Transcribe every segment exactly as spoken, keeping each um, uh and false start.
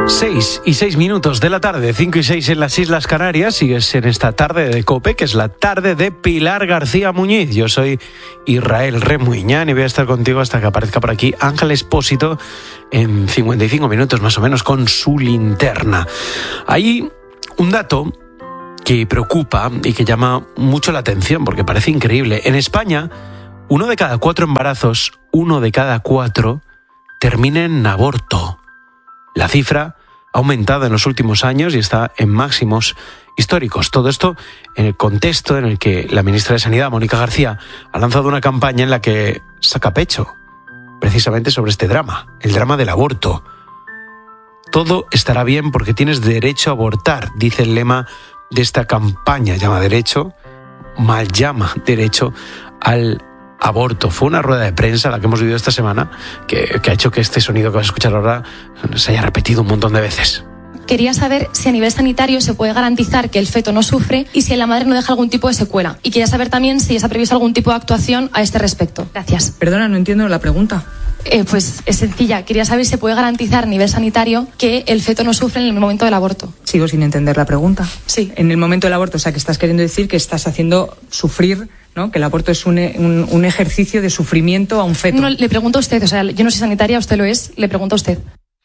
seis y seis minutos de la tarde, cinco y seis en las Islas Canarias. Sigues en esta tarde de COPE, que es la tarde de Pilar García Muñiz. Yo soy Israel Remuñán y voy a estar contigo hasta que aparezca por aquí Ángel Expósito en cincuenta y cinco minutos más o menos con su linterna. Hay un dato que preocupa y que llama mucho la atención porque parece increíble. En España, uno de cada cuatro embarazos, uno de cada cuatro, termina en aborto. La cifra ha aumentado en los últimos años y está en máximos históricos. Todo esto en el contexto en el que la ministra de Sanidad, Mónica García, ha lanzado una campaña en la que saca pecho precisamente sobre este drama, el drama del aborto. Todo estará bien porque tienes derecho a abortar, dice el lema de esta campaña. Llama derecho, mal llama derecho al aborto. Fue una rueda de prensa la que hemos vivido esta semana que, que ha hecho que este sonido que vas a escuchar ahora se haya repetido un montón de veces. Quería saber si a nivel sanitario se puede garantizar que el feto no sufre y si la madre no deja algún tipo de secuela. Y quería saber también si está previsto algún tipo de actuación a este respecto. Gracias. Perdona, no entiendo la pregunta. Eh, pues es sencilla. Quería saber si se puede garantizar a nivel sanitario que el feto no sufre en el momento del aborto. Sigo sin entender la pregunta. Sí. En el momento del aborto, o sea, que estás queriendo decir que estás haciendo sufrir, ¿no? Que el aborto es un, un, un ejercicio de sufrimiento a un feto. No, le pregunto a usted, o sea, yo no soy sanitaria, usted lo es, le pregunto a usted.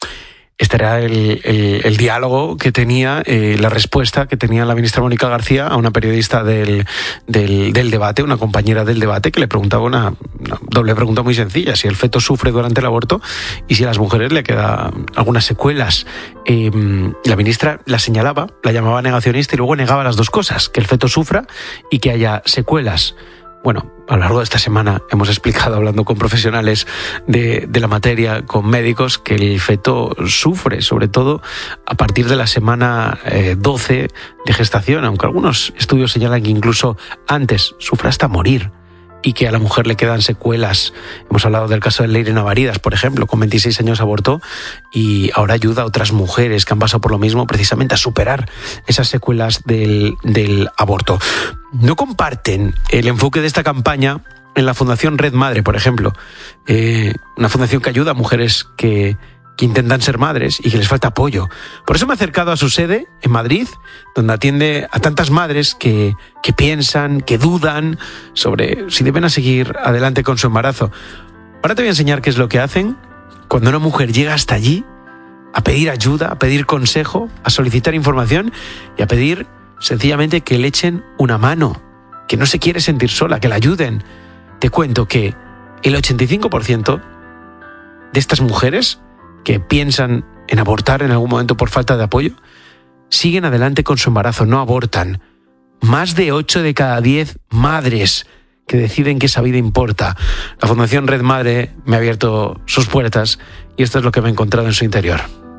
Este era el, el, el diálogo que tenía, eh, la respuesta que tenía la ministra Mónica García a una periodista del, del, del debate, una compañera del debate, que le preguntaba una, una doble pregunta muy sencilla: si el feto sufre durante el aborto y si a las mujeres le quedan algunas secuelas. Eh, la ministra la señalaba, la llamaba negacionista y luego negaba las dos cosas, que el feto sufra y que haya secuelas. Bueno, a lo largo de esta semana hemos explicado, hablando con profesionales de, de la materia, con médicos, que el feto sufre, sobre todo a partir de la semana eh, doce de gestación, aunque algunos estudios señalan que incluso antes sufre hasta morir y que a la mujer le quedan secuelas. Hemos hablado del caso de Leire Navaridas, por ejemplo, con veintiséis años abortó y ahora ayuda a otras mujeres que han pasado por lo mismo precisamente a superar esas secuelas del, del aborto. No comparten el enfoque de esta campaña en la Fundación Red Madre, por ejemplo, eh, una fundación que ayuda a mujeres que que intentan ser madres y que les falta apoyo. Por eso me he acercado a su sede en Madrid, donde atiende a tantas madres que, que piensan, que dudan sobre si deben seguir adelante con su embarazo. Ahora te voy a enseñar qué es lo que hacen cuando una mujer llega hasta allí a pedir ayuda, a pedir consejo, a solicitar información y a pedir sencillamente que le echen una mano, que no se quiere sentir sola, que la ayuden. Te cuento que el ochenta y cinco por ciento de estas mujeres que piensan en abortar en algún momento por falta de apoyo, siguen adelante con su embarazo, no abortan. Más de ocho de cada diez madres que deciden que esa vida importa. La Fundación Red Madre me ha abierto sus puertas y esto es lo que me he encontrado en su interior.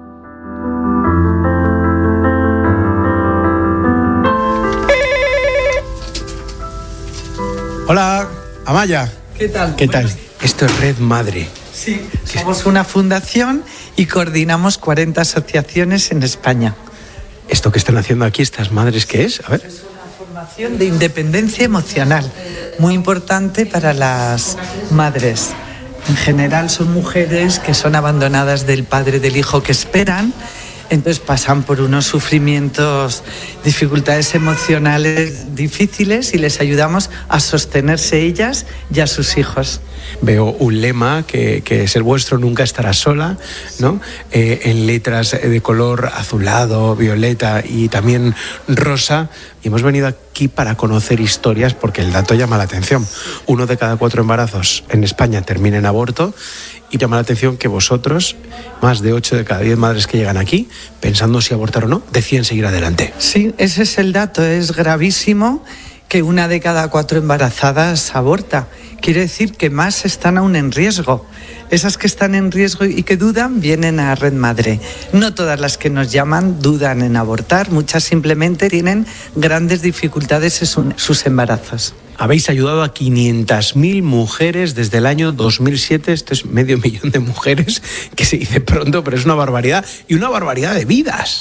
Hola, Amaya. ¿Qué tal? ¿Qué tal? Esto es Red Madre. Sí, somos una fundación y coordinamos cuarenta asociaciones en España. ¿Esto que están haciendo aquí estas madres qué es? A ver. Es una formación de independencia emocional, muy importante para las madres. En general son mujeres que son abandonadas del padre, del hijo que esperan, entonces pasan por unos sufrimientos, dificultades emocionales difíciles y les ayudamos a sostenerse ellas y a sus hijos. Veo un lema que, que es el vuestro, nunca estarás sola, ¿no? Eh, en letras de color azulado, violeta y también rosa. Y hemos venido aquí para conocer historias porque el dato llama la atención. Uno de cada cuatro embarazos en España termina en aborto y llama la atención que vosotros, más de ocho de cada diez madres que llegan aquí, pensando si abortar o no, deciden seguir adelante. Sí, ese es el dato, es gravísimo que una de cada cuatro embarazadas aborta. Quiere decir que más están aún en riesgo. Esas que están en riesgo y que dudan vienen a Red Madre. No todas las que nos llaman dudan en abortar, muchas simplemente tienen grandes dificultades en sus embarazos. Habéis ayudado a quinientas mil mujeres desde el año dos mil siete, esto es medio millón de mujeres, que se dice pronto, pero es una barbaridad, y una barbaridad de vidas.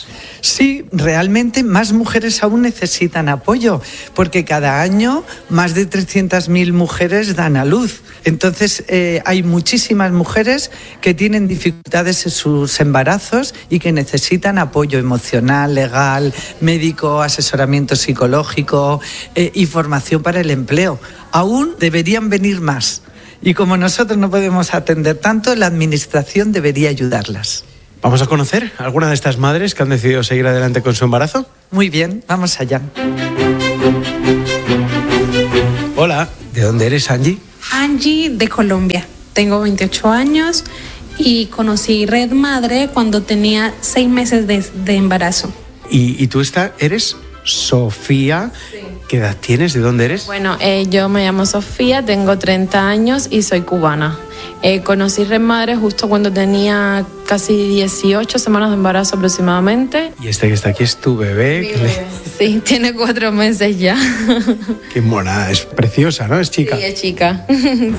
Sí, realmente más mujeres aún necesitan apoyo, porque cada año más de trescientas mil mujeres dan a luz. Entonces eh, hay muchísimas mujeres que tienen dificultades en sus embarazos y que necesitan apoyo emocional, legal, médico, asesoramiento psicológico eh, y formación para el empleo. Aún deberían venir más. Y como nosotros no podemos atender tanto, la Administración debería ayudarlas. ¿Vamos a conocer a alguna de estas madres que han decidido seguir adelante con su embarazo? Muy bien, vamos allá. Hola, ¿de dónde eres, Angie? Angie, de Colombia. Tengo veintiocho años y conocí Red Madre cuando tenía seis meses de, de embarazo. ¿Y, y tú esta, eres Sofía? Sí. ¿Qué edad tienes? ¿De dónde eres? Bueno, eh, yo me llamo Sofía, tengo treinta años y soy cubana. Eh, conocí Red Madre justo cuando tenía casi dieciocho semanas de embarazo aproximadamente. Y este que está aquí es tu bebé. Mi que bebé. Le... Sí, tiene cuatro meses ya. Qué mona, es preciosa, ¿no? Es chica. Sí, es chica. Sí.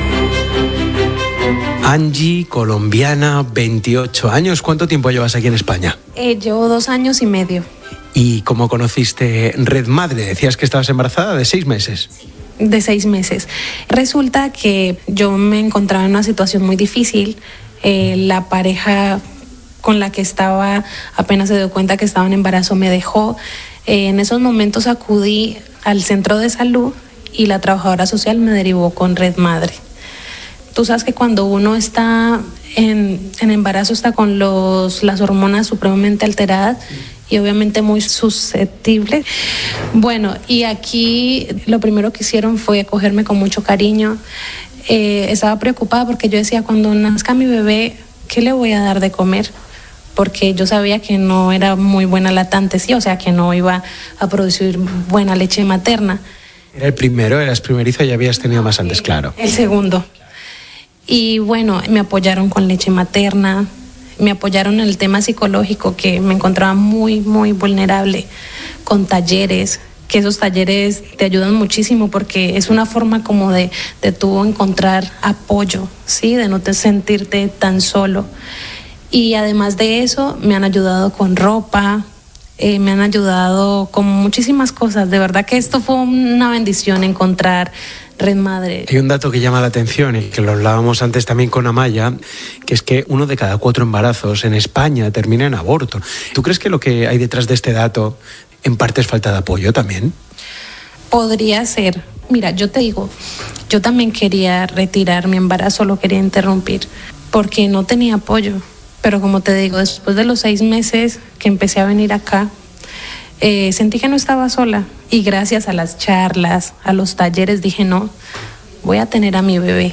Angie, colombiana, veintiocho años. ¿Cuánto tiempo llevas aquí en España? Eh, llevo dos años y medio. ¿Y cómo conociste Red Madre? Decías que estabas embarazada de seis meses. De seis meses. Resulta que yo me encontraba en una situación muy difícil. Eh, la pareja con la que estaba apenas se dio cuenta que estaba en embarazo me dejó. Eh, en esos momentos acudí al centro de salud y la trabajadora social me derivó con Red Madre. Tú sabes que cuando uno está en, en embarazo está con los, las hormonas supremamente alteradas y obviamente muy susceptible. Bueno, y aquí lo primero que hicieron fue acogerme con mucho cariño. Eh, estaba preocupada porque yo decía, cuando nazca mi bebé, ¿qué le voy a dar de comer? Porque yo sabía que no era muy buena lactante, sí, o sea, que no iba a producir buena leche materna. Era el primero, eras primerizo y habías tenido más antes, claro. El segundo. Y bueno, me apoyaron con leche materna, me apoyaron en el tema psicológico, que me encontraba muy, muy vulnerable, con talleres, que esos talleres te ayudan muchísimo porque es una forma como de, de tú encontrar apoyo, ¿sí? De no te sentirte tan solo. Y además de eso, me han ayudado con ropa, eh, me han ayudado con muchísimas cosas. De verdad que esto fue una bendición encontrar Red Madre. Hay un dato que llama la atención y que lo hablábamos antes también con Amaya, que es que uno de cada cuatro embarazos en España termina en aborto. ¿Tú crees que lo que hay detrás de este dato en parte es falta de apoyo también? Podría ser. Mira, yo te digo, yo también quería retirar mi embarazo, lo quería interrumpir, porque no tenía apoyo. Pero como te digo, después de los seis meses que empecé a venir acá, eh, sentí que no estaba sola. Y gracias a las charlas, a los talleres, dije, no, voy a tener a mi bebé.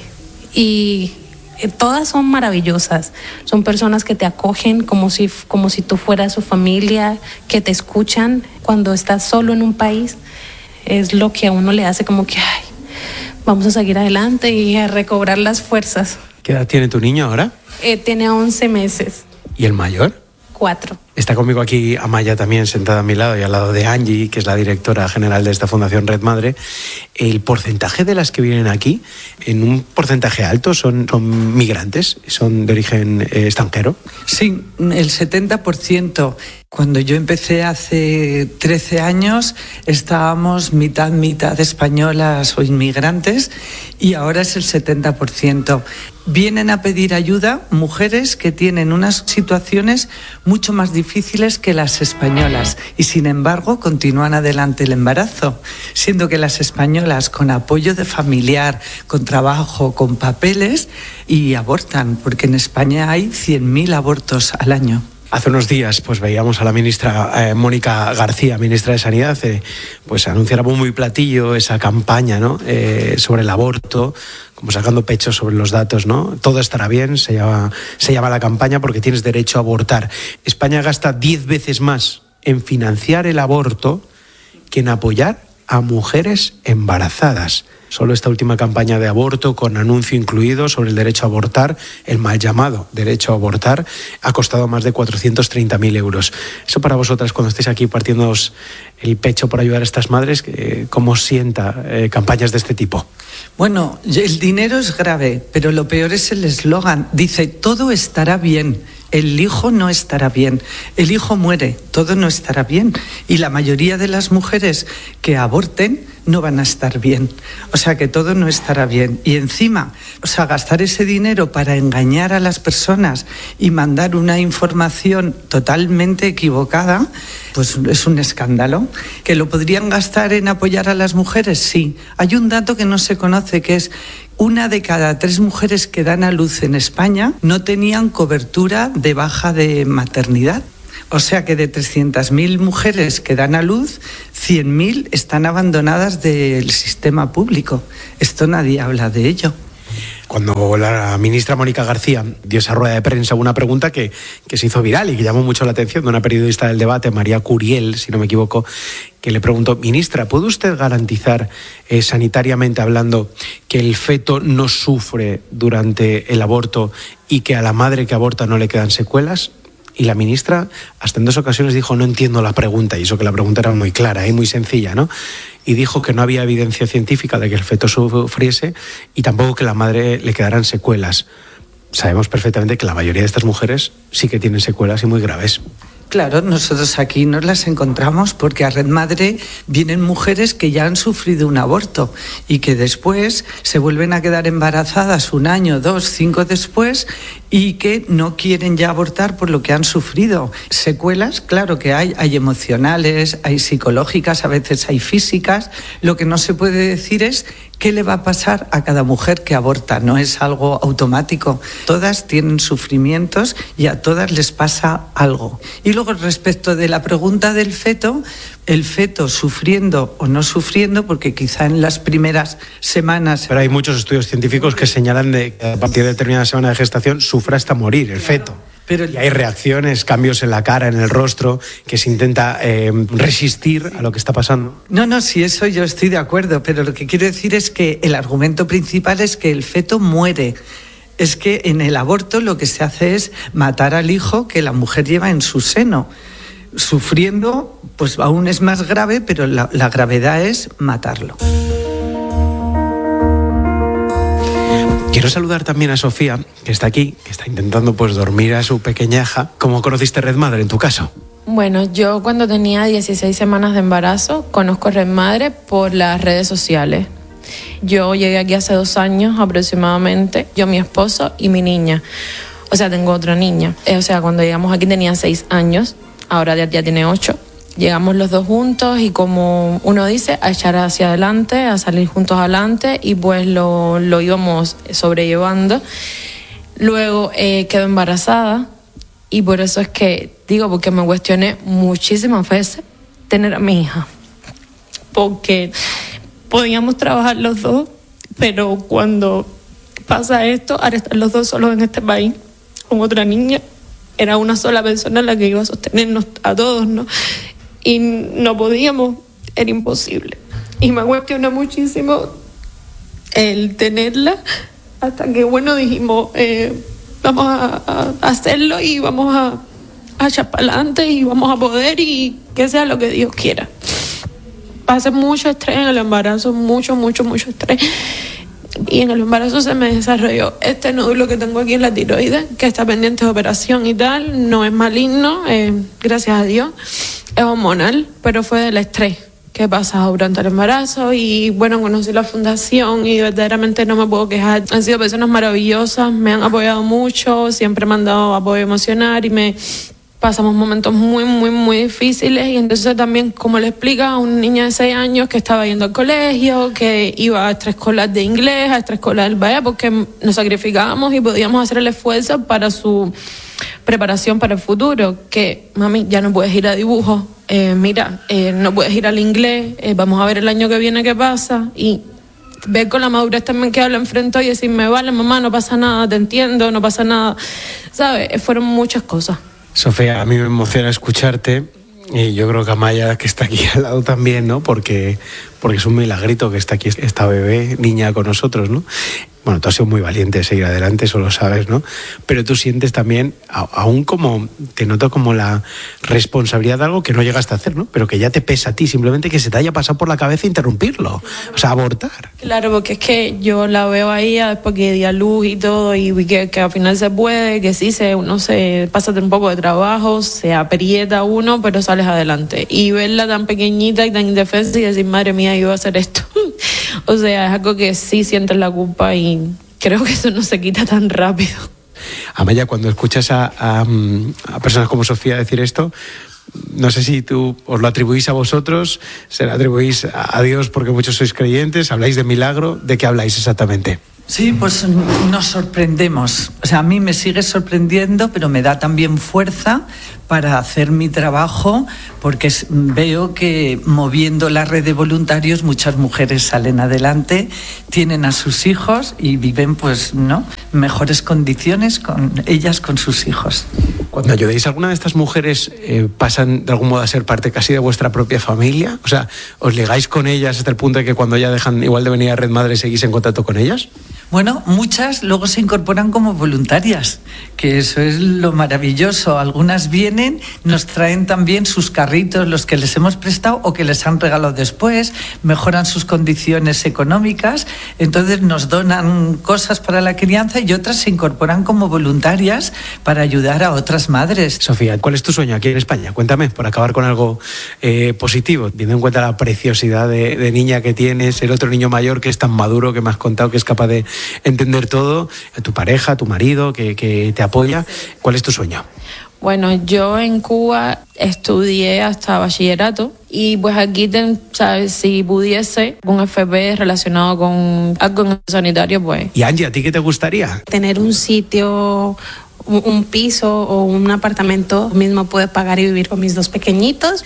Y eh, todas son maravillosas. Son personas que te acogen como si, como si tú fueras su familia, que te escuchan cuando estás solo en un país. Es lo que a uno le hace como que, ay, vamos a seguir adelante y a recobrar las fuerzas. ¿Qué edad tiene tu niño ahora? Eh, tiene once meses. ¿Y el mayor? Cuatro. Está conmigo aquí Amaya también sentada a mi lado y al lado de Angie, que es la directora general de esta Fundación Red Madre. El porcentaje de las que vienen aquí, en un porcentaje alto, son, son migrantes, son de origen eh, extranjero. Sí, el setenta por ciento. Cuando yo empecé hace trece años estábamos mitad, mitad españolas o inmigrantes y ahora es el setenta por ciento. Vienen a pedir ayuda mujeres que tienen unas situaciones mucho más difíciles que las españolas y sin embargo continúan adelante el embarazo, siendo que las españolas con apoyo de familiar, con trabajo, con papeles y abortan, porque en España hay cien mil abortos al año. Hace unos días pues veíamos a la ministra eh, Mónica García, ministra de Sanidad, eh, pues anunciar a bombo y platillo esa campaña, ¿no? eh, sobre el aborto, como sacando pecho sobre los datos, ¿no? Todo estará bien, se llama, se llama la campaña porque tienes derecho a abortar. España gasta diez veces más en financiar el aborto que en apoyar a mujeres embarazadas. Solo esta última campaña de aborto, con anuncio incluido sobre el derecho a abortar, el mal llamado derecho a abortar, ha costado más de cuatrocientos treinta mil euros. Eso para vosotras, cuando estéis aquí partiéndoos el pecho por ayudar a estas madres, ¿cómo os sienta eh, campañas de este tipo? Bueno, el dinero es grave, pero lo peor es el eslogan. Dice, todo estará bien. el hijo no estará bien. El hijo muere, todo no estará bien. Y la mayoría de las mujeres que aborten no van a estar bien. O sea que todo no estará bien. Y encima, o sea, gastar ese dinero para engañar a las personas y mandar una información totalmente equivocada, pues es un escándalo. ¿Que lo podrían gastar en apoyar a las mujeres? Sí. Hay un dato que no se conoce, que es una de cada tres mujeres que dan a luz en España no tenían cobertura de baja de maternidad. O sea que de trescientas mil mujeres que dan a luz, cien mil están abandonadas del sistema público. Esto nadie habla de ello. Cuando la ministra Mónica García dio esa rueda de prensa, una pregunta que, que se hizo viral y que llamó mucho la atención de una periodista del Debate, María Curiel, si no me equivoco, que le preguntó: ministra, ¿puede usted garantizar eh, sanitariamente hablando que el feto no sufre durante el aborto y que a la madre que aborta no le quedan secuelas? Y la ministra hasta en dos ocasiones dijo: no entiendo la pregunta, y eso que la pregunta era muy clara y muy sencilla, ¿no? Y dijo que no había evidencia científica de que el feto sufriese y tampoco que a la madre le quedaran secuelas. Sabemos perfectamente que la mayoría de estas mujeres sí que tienen secuelas y muy graves. Claro, nosotros aquí nos las encontramos porque a Red Madre vienen mujeres que ya han sufrido un aborto y que después se vuelven a quedar embarazadas un año, dos, cinco después y que no quieren ya abortar por lo que han sufrido. Secuelas, claro que hay, hay emocionales, hay psicológicas, a veces hay físicas. Lo que no se puede decir es qué le va a pasar a cada mujer que aborta, no es algo automático. Todas tienen sufrimientos y a todas les pasa algo. Y luego respecto de la pregunta del feto, el feto sufriendo o no sufriendo, porque quizá en las primeras semanas... Pero hay muchos estudios científicos que señalan de que a partir de determinada semana de gestación sufre hasta morir el feto. Pero y hay reacciones, cambios en la cara, en el rostro, que se intenta eh, resistir a lo que está pasando. No, no, sí, eso yo estoy de acuerdo, pero lo que quiero decir es que el argumento principal es que el feto muere. Es que en el aborto lo que se hace es matar al hijo que la mujer lleva en su seno. Sufriendo, pues aún es más grave, pero la, la gravedad es matarlo. Quiero saludar también a Sofía, que está aquí, que está intentando pues dormir a su pequeñaja. ¿Cómo conociste Red Madre en tu caso? Bueno, yo cuando tenía dieciséis semanas de embarazo conozco Red Madre por las redes sociales. Yo llegué aquí hace dos años aproximadamente, yo, mi esposo y mi niña. O sea, tengo otra niña. O sea, cuando llegamos aquí tenía seis años, ahora ya, ya tiene ocho. Llegamos los dos juntos y, como uno dice, a echar hacia adelante, a salir juntos adelante, y pues lo, lo íbamos sobrellevando. Luego eh, quedó embarazada y por eso es que digo, porque me cuestioné muchísimas veces tener a mi hija. Porque podíamos trabajar los dos, pero cuando pasa esto, ahora están los dos solos en este país con otra niña, era una sola persona la que iba a sostenernos a todos, ¿no? Y no podíamos, era imposible. Y me cuestionó muchísimo el tenerla, hasta que, bueno, dijimos, eh, vamos a, a hacerlo y vamos a, a echar para adelante y vamos a poder, y que sea lo que Dios quiera. Pasé mucho estrés en el embarazo, mucho, mucho, mucho estrés. Y en el embarazo se me desarrolló este nódulo que tengo aquí en la tiroides, que está pendiente de operación y tal. No es maligno, eh, gracias a Dios. Es hormonal, pero fue del estrés que pasa durante el embarazo. Y bueno, conocí la fundación y verdaderamente no me puedo quejar. Han sido personas maravillosas, me han apoyado mucho, siempre me han dado apoyo emocional y me... Pasamos momentos muy, muy, muy difíciles, y entonces también, como le explica a una niña de seis años que estaba yendo al colegio, que iba a extraescolar de inglés, a extraescolar, vaya, porque nos sacrificábamos y podíamos hacer el esfuerzo para su preparación para el futuro, que, mami, ya no puedes ir a dibujo, eh, mira, eh, no puedes ir al inglés, eh, vamos a ver el año que viene qué pasa, y ver con la madurez también que habla enfrente y decirme, vale, mamá, no pasa nada, te entiendo, no pasa nada, ¿sabes? Fueron muchas cosas. Sofía, a mí me emociona escucharte, y yo creo que Amaya, que está aquí al lado también, ¿no? Porque, porque es un milagrito que está aquí esta bebé, niña con nosotros, ¿no? Bueno, tú has sido muy valiente de seguir adelante, eso lo sabes, ¿no? Pero tú sientes también, aún como, te noto como la responsabilidad de algo que no llegaste a hacer, ¿no? Pero que ya te pesa a ti, simplemente que se te haya pasado por la cabeza interrumpirlo, o sea, abortar. Claro, porque es que yo la veo ahí después que di a luz y todo, y que, que al final se puede, que sí, se, uno se pasa un poco de trabajo, se aprieta uno, pero sales adelante. Y verla tan pequeñita y tan indefensa y decir, madre mía, yo voy a hacer esto. O sea, es algo que sí sientes la culpa y creo que eso no se quita tan rápido. Amaya, cuando escuchas a, a, a personas como Sofía decir esto, no sé si tú os lo atribuís a vosotros, se lo atribuís a Dios porque muchos sois creyentes, habláis de milagro, ¿de qué habláis exactamente? Sí, pues nos sorprendemos. O sea, a mí me sigue sorprendiendo, pero me da también fuerza para hacer mi trabajo, porque veo que moviendo la red de voluntarios muchas mujeres salen adelante, tienen a sus hijos y viven, pues, ¿no?, mejores condiciones con ellas, con sus hijos. Cuando ayudéis a alguna de estas mujeres, eh, ¿pasan de algún modo a ser parte casi de vuestra propia familia? O sea, ¿os ligáis con ellas hasta el punto de que cuando ya dejan igual de venir a Red Madre seguís en contacto con ellas? Bueno, muchas luego se incorporan como voluntarias, que eso es lo maravilloso. Algunas vienen, nos traen también sus carritos, los que les hemos prestado o que les han regalado después, mejoran sus condiciones económicas, entonces nos donan cosas para la crianza y otras se incorporan como voluntarias para ayudar a otras madres. Sofía, ¿cuál es tu sueño aquí en España? Cuéntame, por acabar con algo eh, positivo, teniendo en cuenta la preciosidad de, de niña que tienes, el otro niño mayor que es tan maduro, que me has contado que es capaz de entender todo, a tu pareja, a tu marido que, que te apoya. ¿Cuál es tu sueño? Bueno, yo en Cuba estudié hasta bachillerato y pues aquí, ¿sabes? Si pudiese un F P relacionado con algo sanitario, pues... ¿Y Angie, a ti qué te gustaría? Tener un sitio, un, un piso o un apartamento mismo poder pagar y vivir con mis dos pequeñitos.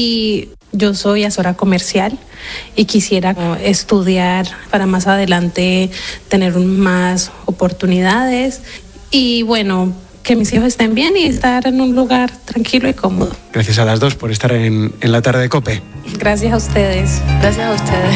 Y yo soy asesora comercial y quisiera estudiar para más adelante tener más oportunidades y bueno, que mis hijos estén bien y estar en un lugar tranquilo y cómodo. Gracias a las dos por estar en, en la tarde de COPE. Gracias a ustedes. Gracias a ustedes.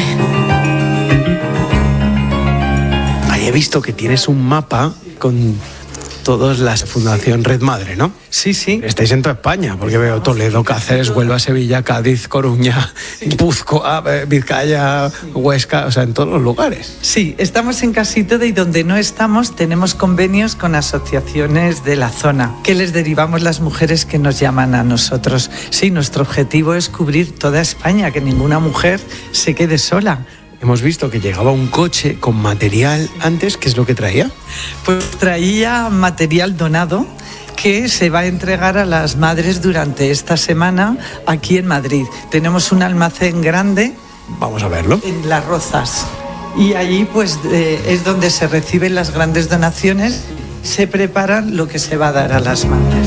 Ahí he visto que tienes un mapa con todas las Fundación Red Madre, ¿no? Sí, sí. Estáis en toda España, porque veo Toledo, Cáceres, Huelva, Sevilla, Cádiz, Coruña, sí. Guipúzcoa, Vizcaya, Huesca, o sea, en todos los lugares. Sí, estamos en casi todo y donde no estamos tenemos convenios con asociaciones de la zona, que les derivamos las mujeres que nos llaman a nosotros. Sí, nuestro objetivo es cubrir toda España, que ninguna mujer se quede sola. Hemos visto que llegaba un coche con material antes, ¿qué es lo que traía? Pues traía material donado que se va a entregar a las madres durante esta semana aquí en Madrid. Tenemos un almacén grande. Vamos a verlo. En Las Rozas. Y allí pues eh, es donde se reciben las grandes donaciones, se preparan lo que se va a dar a las madres.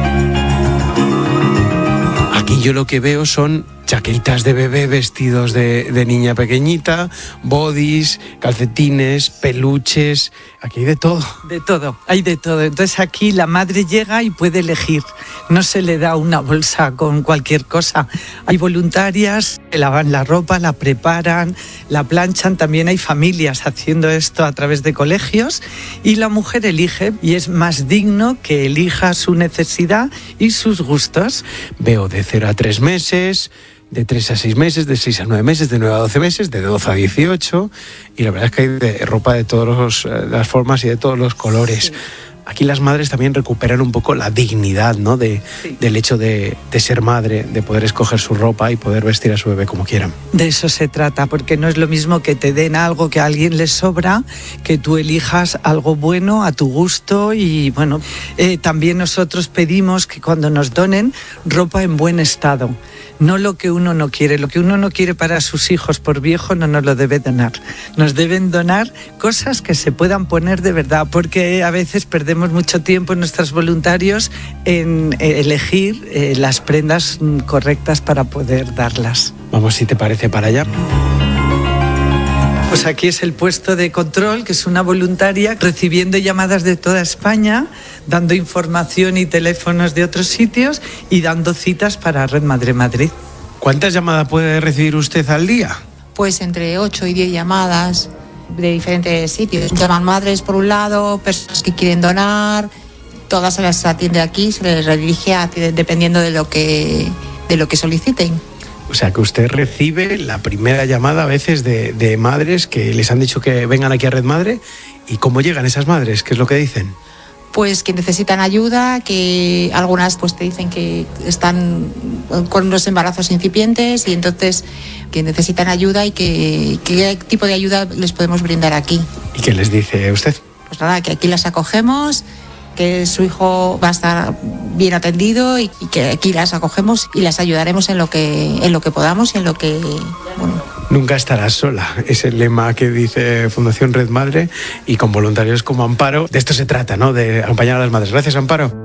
Aquí yo lo que veo son chaquetas de bebé, vestidos de, de niña pequeñita, bodys, calcetines, peluches, aquí hay de todo. De todo, hay de todo. Entonces aquí la madre llega y puede elegir, no se le da una bolsa con cualquier cosa. Hay voluntarias que lavan la ropa, la preparan, la planchan, también hay familias haciendo esto a través de colegios y la mujer elige y es más digno que elija su necesidad y sus gustos. Veo de cero a tres meses, de tres a seis meses, de seis a nueve meses, de nueve a doce meses, de doce a dieciocho, y la verdad es que hay de ropa de todas las formas y de todos los colores. Sí. Aquí las madres también recuperan un poco la dignidad, ¿no? De, sí. Del hecho de, de ser madre, de poder escoger su ropa y poder vestir a su bebé como quieran. De eso se trata, porque no es lo mismo que te den algo que a alguien le sobra, que tú elijas algo bueno a tu gusto y bueno, eh, también nosotros pedimos que cuando nos donen ropa en buen estado. No lo que uno no quiere, lo que uno no quiere para sus hijos por viejo no nos lo debe donar. Nos deben donar cosas que se puedan poner de verdad, porque a veces perdemos mucho tiempo en nuestros voluntarios en elegir eh, las prendas correctas para poder darlas. Vamos, si te parece, para allá. Pues aquí es el puesto de control, que es una voluntaria recibiendo llamadas de toda España, dando información y teléfonos de otros sitios y dando citas para Red Madre Madrid. ¿Cuántas llamadas puede recibir usted al día? pues entre ocho y diez llamadas de diferentes sitios. Llaman madres por un lado, personas que quieren donar, todas se las atiende aquí, se les redirige a, dependiendo de lo que de lo que soliciten. O sea, que usted recibe la primera llamada a veces de, de madres que les han dicho que vengan aquí a Red Madre. ¿Y cómo llegan esas madres? ¿Qué es lo que dicen? Pues que necesitan ayuda, que algunas pues te dicen que están con unos embarazos incipientes y entonces que necesitan ayuda y que qué tipo de ayuda les podemos brindar aquí. ¿Y qué les dice usted? Pues nada, que aquí las acogemos, que su hijo va a estar bien atendido y, y que aquí las acogemos y las ayudaremos en lo que en lo que podamos y en lo que bueno. Nunca estarás sola, es el lema que dice Fundación Red Madre, y con voluntarios como Amparo, de esto se trata, ¿no? De acompañar a las madres. Gracias, Amparo.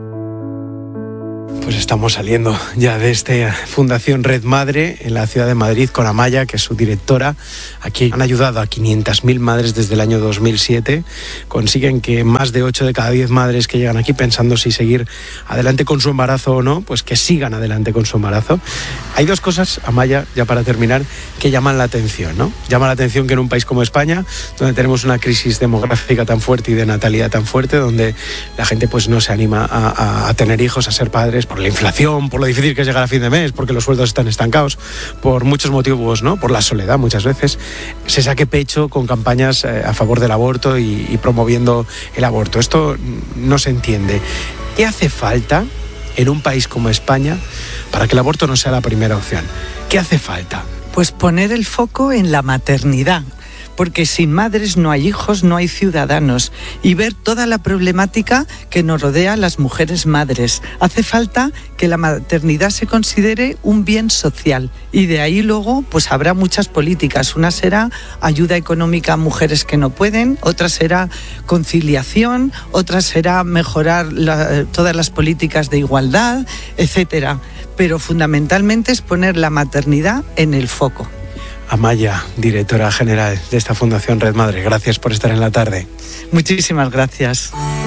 Pues estamos saliendo ya de esta Fundación Red Madre en la ciudad de Madrid con Amaya, que es su directora. Aquí han ayudado a quinientas mil madres desde el año dos mil siete. Consiguen que más de ocho de cada diez madres que llegan aquí pensando si seguir adelante con su embarazo o no, pues que sigan adelante con su embarazo. Hay dos cosas, Amaya, ya para terminar, que llaman la atención, ¿no? Llama la atención que en un país como España, donde tenemos una crisis demográfica tan fuerte y de natalidad tan fuerte, donde la gente pues no se anima a, a, a tener hijos, a ser padres, por la inflación, por lo difícil que es llegar a fin de mes, porque los sueldos están estancados, por muchos motivos, ¿no? Por la soledad muchas veces, se saque pecho con campañas eh, a favor del aborto y, y promoviendo el aborto. Esto no se entiende. ¿Qué hace falta en un país como España para que el aborto no sea la primera opción? ¿Qué hace falta? Pues poner el foco en la maternidad, porque sin madres no hay hijos, no hay ciudadanos, y ver toda la problemática que nos rodea a las mujeres madres. Hace falta que la maternidad se considere un bien social, y de ahí luego pues habrá muchas políticas. Una será ayuda económica a mujeres que no pueden, otra será conciliación, otra será mejorar la, todas las políticas de igualdad, etcétera. Pero fundamentalmente es poner la maternidad en el foco. Amaya, directora general de esta Fundación Red Madre, gracias por estar en la tarde. Muchísimas gracias.